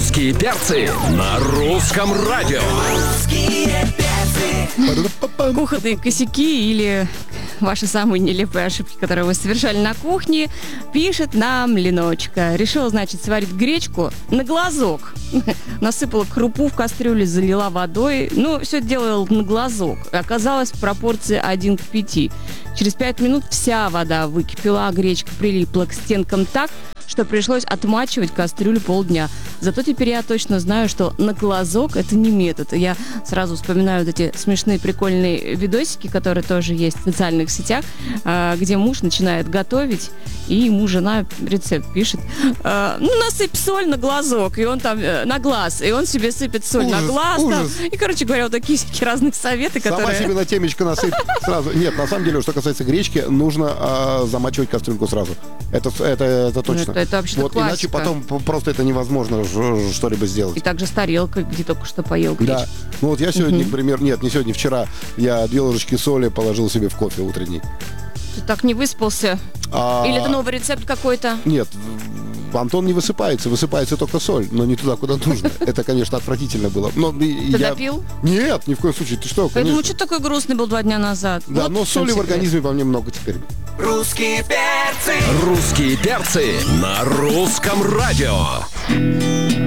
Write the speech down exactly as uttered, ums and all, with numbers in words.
Русские перцы на русском радио. Русские перцы. Кухонные косяки или ваши самые нелепые ошибки, которые вы совершали на кухне, пишет нам Леночка. Решила, значит, сварить гречку на глазок. Насыпала крупу в кастрюлю, залила водой. Ну, все делала на глазок. Оказалось, в пропорции один к пяти. Через пять минут вся вода выкипела, а гречка прилипла к стенкам так, что пришлось отмачивать кастрюлю полдня. Зато теперь я точно знаю, что на глазок это не метод. Я сразу вспоминаю вот эти смешные прикольные видосики, которые тоже есть в социальных сетях, где муж начинает готовить, и ему жена рецепт пишет. Ну, насыпь соль на глазок, и он там на глаз, и он себе сыпет соль ужас, на глаз. Там, и, короче говоря, вот такие всякие разные советы, которые... Сама себе на темечко насыпь сразу. Нет, на самом деле, что касается гречки, нужно а, замачивать кастрюльку сразу. Это, это, это точно. Это, это вообще вот иначе потом просто это невозможно что-либо сделать. И также с тарелкой, где только что поел гречку. Да. Ну вот я сегодня, например, нет, не сегодня, вчера я две ложечки соли положил себе в кофе утренний. Ты так не выспался? А... Или это новый рецепт какой-то? Нет, Антон не высыпается, высыпается только соль, но не туда, куда нужно. Это, конечно, отвратительно было. Но Ты я... допил? Нет, ни в коем случае. Ты что, Я думаю, конечно. что такой грустный был два дня назад. Да, Вот но в чем соли в секрет. организме во мне много теперь. Русские перцы. Русские перцы на русском радио.